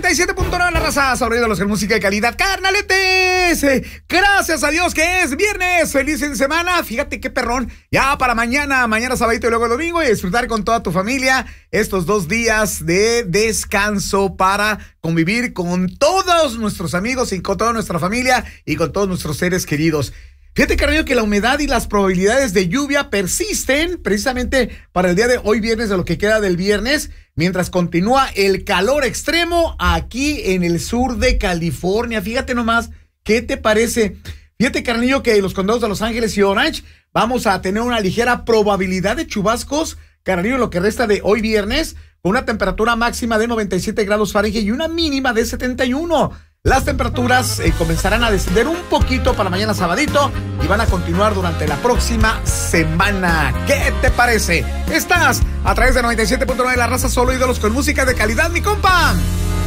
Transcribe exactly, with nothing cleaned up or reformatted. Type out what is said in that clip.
noventa y siete punto nueve la raza, sobre los que música de calidad. Carnaletes, eh, gracias a Dios que es viernes, feliz en semana. Fíjate qué perrón, ya para mañana, mañana sabadito y luego el domingo, y disfrutar con toda tu familia estos dos días de descanso para convivir con todos nuestros amigos y con toda nuestra familia y con todos nuestros seres queridos. Fíjate, carnal, que la humedad y las probabilidades de lluvia persisten precisamente para el día de hoy viernes, de lo que queda del viernes, mientras continúa el calor extremo aquí en el sur de California. Fíjate nomás, ¿qué te parece? Fíjate, carnillo, que en los condados de Los Ángeles y Orange vamos a tener una ligera probabilidad de chubascos, carnillo, en lo que resta de hoy viernes, con una temperatura máxima de noventa y siete grados Fahrenheit y una mínima de setenta y uno. Las temperaturas eh, comenzarán a descender un poquito para mañana sabadito y van a continuar durante la próxima semana. ¿Qué te parece? Estás a través de noventa y siete punto nueve La Raza, solo ídolos con música de calidad, mi compa.